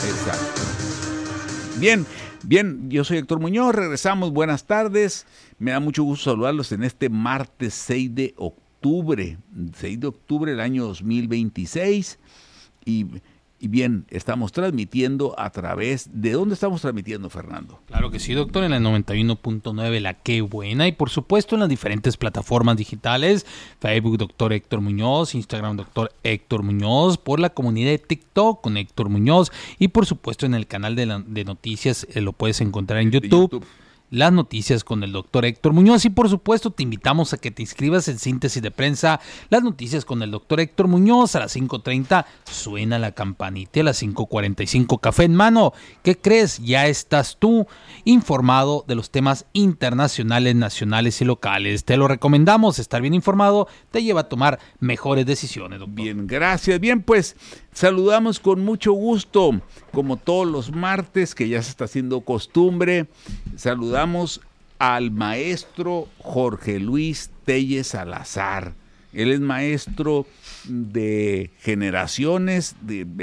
Exacto. Bien, yo soy Héctor Muñoz, regresamos, buenas tardes. Me da mucho gusto saludarlos en este martes 6 de octubre del año 2026. Y bien, estamos transmitiendo a través... ¿De dónde estamos transmitiendo, Fernando? Claro que sí, doctor, en la 91.9, La Qué Buena, y por supuesto en las diferentes plataformas digitales, Facebook, doctor Héctor Muñoz, Instagram, doctor Héctor Muñoz, por la comunidad de TikTok con Héctor Muñoz, y por supuesto en el canal de noticias, lo puedes encontrar en YouTube. Las noticias con el doctor Héctor Muñoz, y por supuesto te invitamos a que te inscribas en Síntesis de Prensa, las noticias con el doctor Héctor Muñoz. A las 5:30 suena la campanita, a las 5:45 café en mano. ¿Qué crees? Ya estás tú informado de los temas internacionales, nacionales y locales. Te lo recomendamos, estar bien informado te lleva a tomar mejores decisiones, doctor. Bien, gracias. Bien, pues saludamos con mucho gusto, como todos los martes, que ya se está haciendo costumbre. Saludamos al maestro Jorge Luis Telles Salazar. Él es maestro de generaciones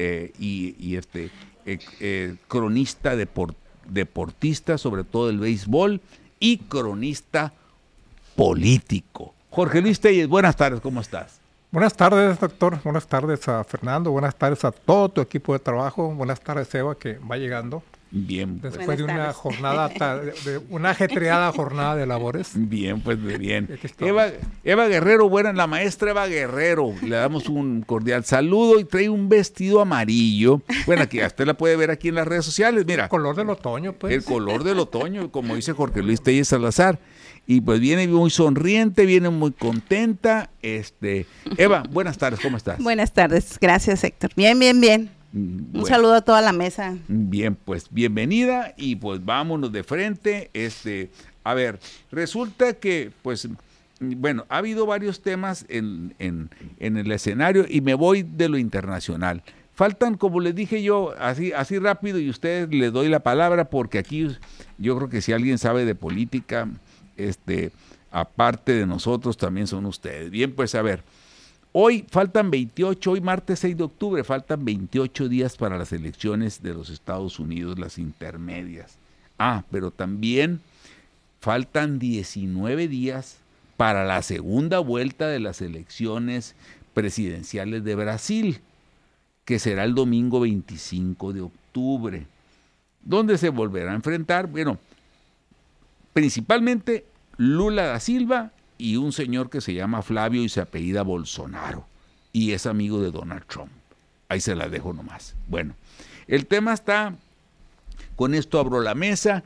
cronista deportista, sobre todo del béisbol, y cronista político. Jorge Luis Telles, buenas tardes, ¿cómo estás? Buenas tardes, doctor. Buenas tardes a Fernando. Buenas tardes a todo tu equipo de trabajo. Buenas tardes, Eva, que va llegando. Bien. Después pues. de una jornada, de una ajetreada jornada de labores. Bien, pues bien. Eva Guerrero, la maestra Eva Guerrero. Le damos un cordial saludo y trae un vestido amarillo. Bueno, aquí usted la puede ver aquí en las redes sociales, mira. El color del otoño, pues. El color del otoño, como dice Jorge Luis Telles Salazar. Y pues viene muy sonriente, viene muy contenta. Eva, buenas tardes, ¿cómo estás? Buenas tardes, gracias, Héctor. Bien. Bueno. Un saludo a toda la mesa. Bien, pues bienvenida y pues vámonos de frente. A ver, resulta que pues, bueno, ha habido varios temas en el escenario y me voy de lo internacional. Faltan, como les dije yo, así rápido, y a ustedes les doy la palabra porque aquí yo creo que si alguien sabe de política, aparte de nosotros también son ustedes. Bien, pues a ver. Hoy martes 6 de octubre, faltan 28 días para las elecciones de los Estados Unidos, las intermedias. Pero también faltan 19 días para la segunda vuelta de las elecciones presidenciales de Brasil, que será el domingo 25 de octubre, donde se volverá a enfrentar, bueno, principalmente Lula da Silva y un señor que se llama Flavio y se apellida Bolsonaro, y es amigo de Donald Trump. Ahí se la dejo nomás. Bueno, el tema está, con esto abro la mesa,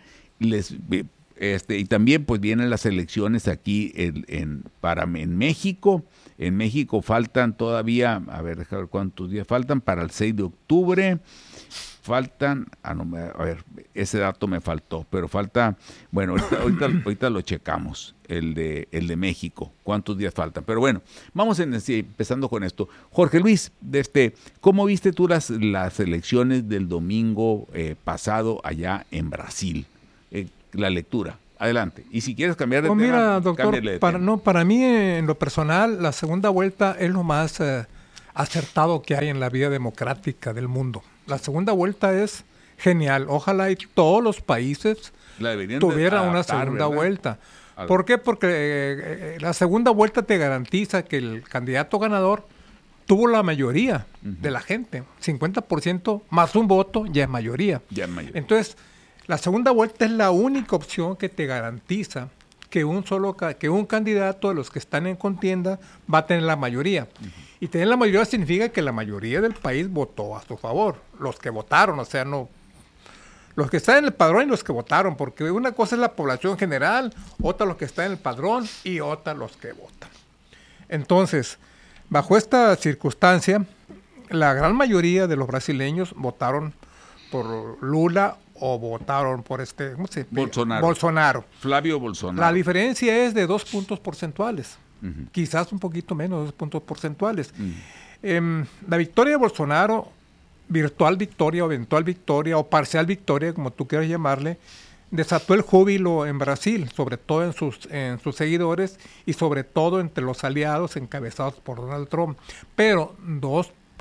y también pues vienen las elecciones aquí en México. En México faltan todavía, a ver cuántos días faltan para el 6 de octubre. Faltan, ese dato me faltó, pero falta, bueno, ahorita lo checamos, el de México, cuántos días faltan. Pero bueno, vamos empezando con esto. Jorge Luis, ¿cómo viste tú las elecciones del domingo pasado allá en Brasil? La lectura, adelante. Y si quieres cambiar de tema, mira, doctor, para mí en lo personal, la segunda vuelta es lo más acertado que hay en la vida democrática del mundo. La segunda vuelta es genial. Ojalá y todos los países tuvieran una segunda vuelta. ¿Por qué? Porque la segunda vuelta te garantiza que el candidato ganador tuvo la mayoría de la gente. 50% más un voto ya es mayoría. Entonces, la segunda vuelta es la única opción que te garantiza que un candidato de los que están en contienda va a tener la mayoría. Y tener la mayoría significa que la mayoría del país votó a su favor. Los que votaron, o sea, no... Los que están en el padrón y los que votaron, porque una cosa es la población general, otra los que están en el padrón y otra los que votan. Entonces, bajo esta circunstancia, la gran mayoría de los brasileños votaron por Lula o votaron por Bolsonaro. Flavio Bolsonaro. La diferencia es de 2 puntos porcentuales. Quizás un poquito menos, 2 puntos porcentuales. La victoria de Bolsonaro, virtual victoria o eventual victoria o parcial victoria, como tú quieras llamarle, desató el júbilo en Brasil, sobre todo en sus seguidores y sobre todo entre los aliados encabezados por Donald Trump. Pero 2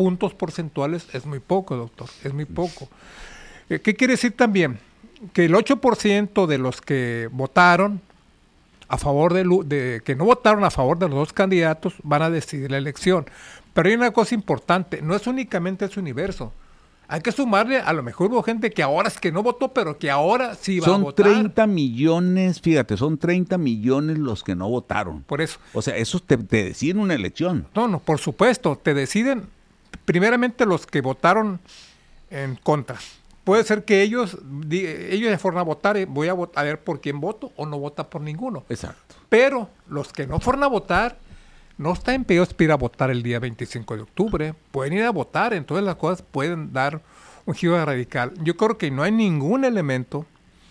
puntos porcentuales es muy poco, doctor, es muy poco. ¿Qué quiere decir también? Que el 8% de los que votaron a favor que no votaron a favor de los dos candidatos van a decidir la elección. Pero hay una cosa importante, no es únicamente ese universo. Hay que sumarle, a lo mejor hubo gente que ahora es que no votó, pero que ahora sí va a votar. Son 30 millones, fíjate, son 30 millones los que no votaron. Por eso. O sea, eso te deciden una elección. No, por supuesto, te deciden primeramente los que votaron en contra. Puede ser que ellos se fueron a votar, voy a ver por quién voto, o no vota por ninguno. Exacto. Pero los que no fueron a votar, no está impedido ir a votar el día 25 de octubre. Pueden ir a votar, entonces las cosas pueden dar un giro radical. Yo creo que no hay ningún elemento,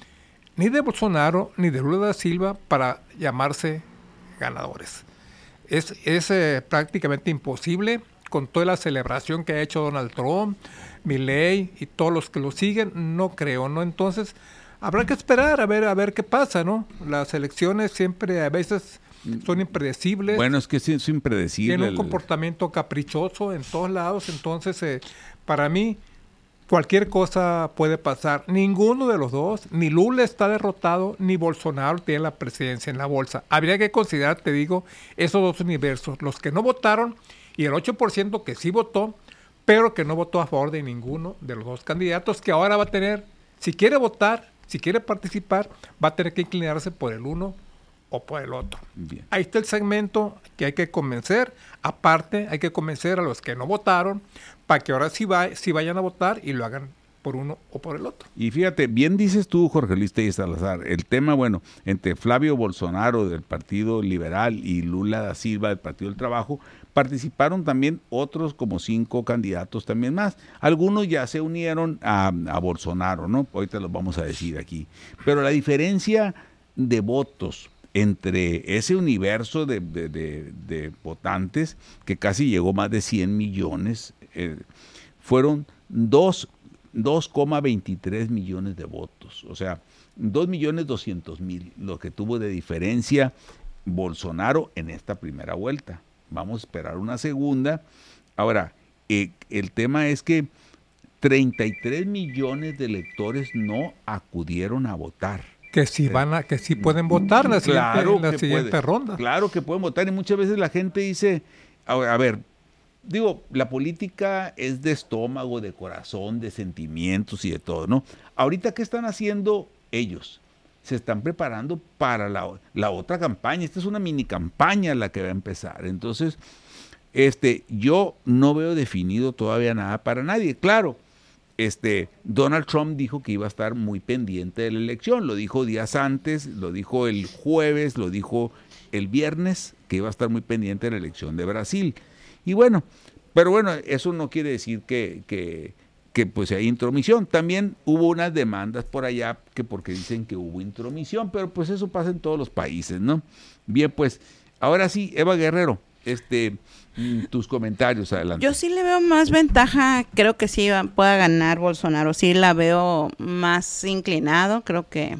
ni de Bolsonaro, ni de Lula da Silva, para llamarse ganadores. Es prácticamente imposible, con toda la celebración que ha hecho Donald Trump, Milei y todos los que lo siguen, no creo, ¿no? Entonces, habrá que esperar a ver qué pasa, ¿no? Las elecciones siempre a veces son impredecibles. Bueno, es que sí, es impredecible. Tiene un comportamiento caprichoso en todos lados, entonces, para mí, cualquier cosa puede pasar. Ninguno de los dos, ni Lula está derrotado, ni Bolsonaro tiene la presidencia en la bolsa. Habría que considerar, te digo, esos dos universos, los que no votaron y el 8% que sí votó, pero que no votó a favor de ninguno de los dos candidatos, que ahora va a tener, si quiere votar, si quiere participar, va a tener que inclinarse por el uno o por el otro. Bien. Ahí está el segmento que hay que convencer. Aparte, hay que convencer a los que no votaron para que ahora sí vayan a votar y lo hagan por uno o por el otro. Y fíjate, bien dices tú, Jorge Luis Telles Salazar, el tema, bueno, entre Flavio Bolsonaro del Partido Liberal y Lula da Silva del Partido del Trabajo, participaron también otros como 5 candidatos también más. Algunos ya se unieron a Bolsonaro, ¿no? Ahorita los vamos a decir aquí. Pero la diferencia de votos entre ese universo de votantes, que casi llegó más de 100 millones, fueron 2,23 millones de votos. O sea, 2.200.000, lo que tuvo de diferencia Bolsonaro en esta primera vuelta. Vamos a esperar una segunda. Ahora, el tema es que 33 millones de electores no acudieron a votar. Que sí pueden votar en la siguiente ronda. Claro que pueden votar, y muchas veces la gente dice, a ver, digo, la política es de estómago, de corazón, de sentimientos y de todo, ¿no? Ahorita, ¿qué están haciendo ellos? Se están preparando para la otra campaña. Esta es una mini campaña la que va a empezar. Entonces, yo no veo definido todavía nada para nadie. Claro, Donald Trump dijo que iba a estar muy pendiente de la elección. Lo dijo días antes, lo dijo el jueves, lo dijo el viernes, que iba a estar muy pendiente de la elección de Brasil. Y bueno, pero bueno, eso no quiere decir que pues hay intromisión. También hubo unas demandas por allá que porque dicen que hubo intromisión, pero pues eso pasa en todos los países, ¿no? Bien, pues ahora sí, Eva Guerrero, tus comentarios, adelante. Yo sí le veo más ventaja, creo que sí pueda ganar Bolsonaro, sí la veo más inclinado, creo que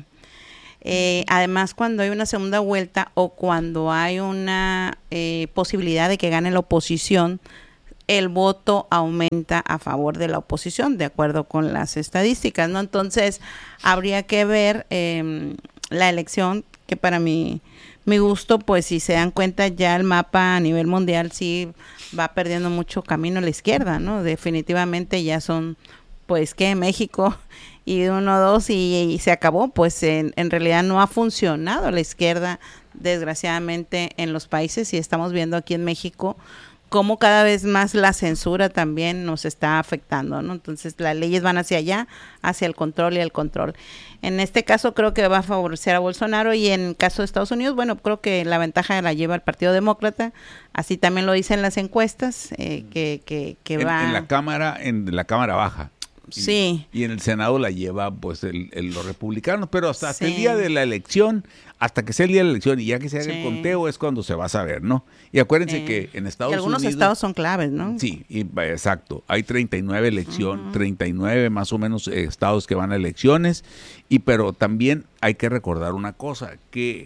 además cuando hay una segunda vuelta o cuando hay una posibilidad de que gane la oposición, el voto aumenta a favor de la oposición, de acuerdo con las estadísticas, ¿no? Entonces, habría que ver la elección, que para mi gusto, pues si se dan cuenta, ya el mapa a nivel mundial sí va perdiendo mucho camino a la izquierda, ¿no? Definitivamente ya son, pues, que México y 1, 2 y se acabó, pues en realidad no ha funcionado la izquierda, desgraciadamente, en los países, y estamos viendo aquí en México cómo cada vez más la censura también nos está afectando, ¿no? Entonces las leyes van hacia allá, hacia el control y el control. En este caso creo que va a favorecer a Bolsonaro, y en el caso de Estados Unidos, bueno, creo que la ventaja la lleva el Partido Demócrata, así también lo dicen las encuestas, que va... En la Cámara Baja. Sí. Y en el Senado la lleva pues los republicanos, pero hasta el día de la elección, hasta que sea el día de la elección y ya que se haga el conteo es cuando se va a saber, ¿no? Y acuérdense que en Estados Unidos... algunos estados son claves, ¿no? Sí, exacto. Hay 39 39 más o menos estados que van a elecciones, pero también hay que recordar una cosa, que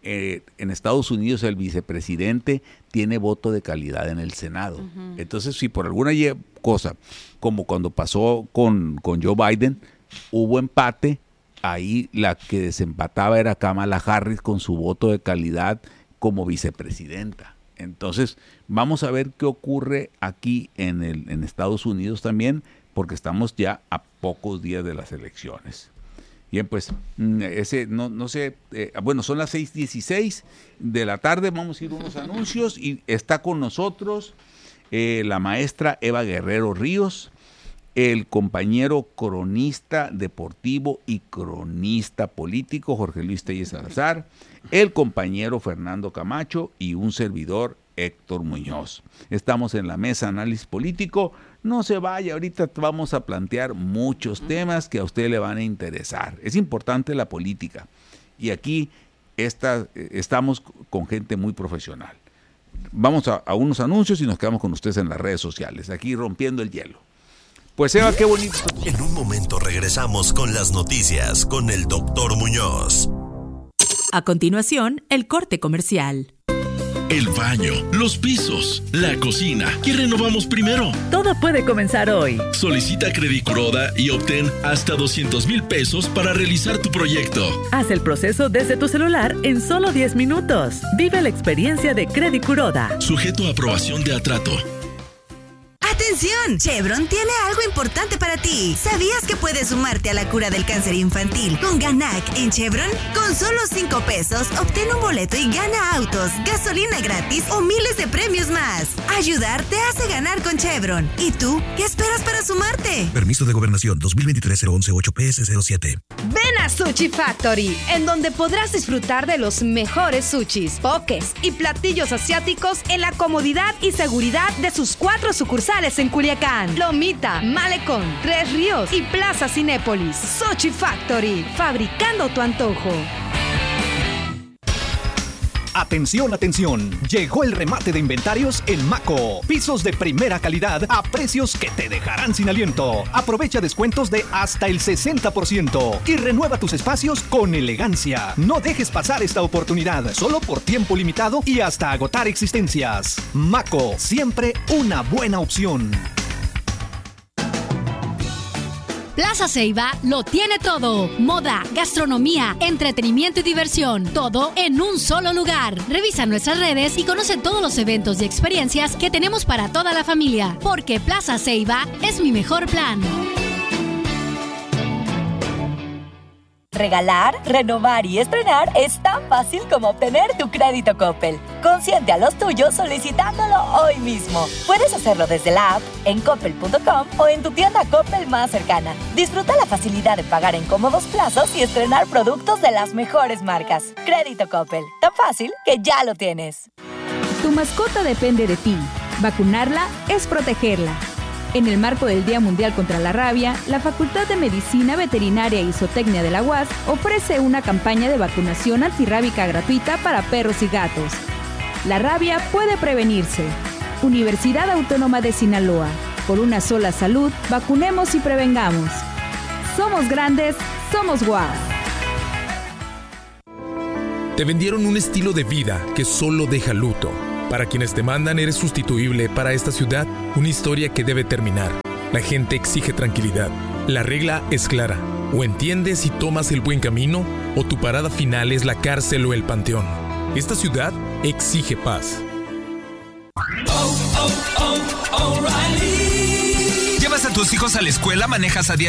en Estados Unidos el vicepresidente tiene voto de calidad en el Senado. Entonces, si por alguna cosa, como cuando pasó con Joe Biden, hubo empate, ahí la que desempataba era Kamala Harris con su voto de calidad como vicepresidenta. Entonces, vamos a ver qué ocurre aquí en Estados Unidos también, porque estamos ya a pocos días de las elecciones. Bien, pues, no sé, bueno, son las 6:16 de la tarde, vamos a ir a unos anuncios y está con nosotros la maestra Eva Guerrero Ríos, el compañero cronista deportivo y cronista político Jorge Luis Telles Salazar, el compañero Fernando Camacho y un servidor Héctor Muñoz. Estamos en la mesa Análisis Político. No se vaya, ahorita vamos a plantear muchos temas que a usted le van a interesar. Es importante la política y aquí estamos con gente muy profesional. Vamos a unos anuncios y nos quedamos con ustedes en las redes sociales, aquí rompiendo el hielo. Pues Eva, qué bonito. En un momento regresamos con las noticias con el Dr. Muñoz. A continuación, el corte comercial. El baño, los pisos, la cocina. ¿Qué renovamos primero? Todo puede comenzar hoy. Solicita Credicuroda y obtén hasta 200,000 pesos para realizar tu proyecto. Haz el proceso desde tu celular en solo 10 minutos. Vive la experiencia de Credicuroda. Sujeto a aprobación de Atrato. ¡Atención! Chevron tiene algo importante para ti. ¿Sabías que puedes sumarte a la cura del cáncer infantil con Ganac en Chevron? Con solo 5 pesos, obtén un boleto y gana autos, gasolina gratis o miles de premios más. Ayudar te hace ganar con Chevron. ¿Y tú? ¿Qué esperas para sumarte? Permiso de Gobernación 2023-011-8PS07. Ven a Sushi Factory, en donde podrás disfrutar de los mejores sushis, pokés y platillos asiáticos en la comodidad y seguridad de sus 4 sucursales en Culiacán, Lomita, Malecón, Tres Ríos y Plaza Cinépolis. Sushi Factory, fabricando tu antojo. Atención, atención, llegó el remate de inventarios en Maco. Pisos de primera calidad a precios que te dejarán sin aliento. Aprovecha descuentos de hasta el 60% y renueva tus espacios con elegancia. No dejes pasar esta oportunidad, solo por tiempo limitado y hasta agotar existencias. Maco, siempre una buena opción. Plaza Ceiba lo tiene todo. Moda, gastronomía, entretenimiento y diversión. Todo en un solo lugar. Revisa nuestras redes y conoce todos los eventos y experiencias que tenemos para toda la familia. Porque Plaza Ceiba es mi mejor plan. Regalar, renovar y estrenar es tan fácil como obtener tu crédito Coppel. Consiente a los tuyos solicitándolo hoy mismo. Puedes hacerlo desde la app, en coppel.com o en tu tienda Coppel más cercana. Disfruta la facilidad de pagar en cómodos plazos y estrenar productos de las mejores marcas. Crédito Coppel, tan fácil que ya lo tienes. Tu mascota depende de ti. Vacunarla es protegerla. En el marco del Día Mundial contra la Rabia, la Facultad de Medicina Veterinaria y Zootecnia de la UAS ofrece una campaña de vacunación antirrábica gratuita para perros y gatos. La rabia puede prevenirse. Universidad Autónoma de Sinaloa. Por una sola salud, vacunemos y prevengamos. Somos grandes, somos UAS. Te vendieron un estilo de vida que solo deja luto. Para quienes te mandan eres sustituible. Para esta ciudad, una historia que debe terminar. La gente exige tranquilidad. La regla es clara. O entiendes y tomas el buen camino, o tu parada final es la cárcel o el panteón. Esta ciudad exige paz. ¿Llevas a tus hijos a la escuela? ¿Manejas a diario?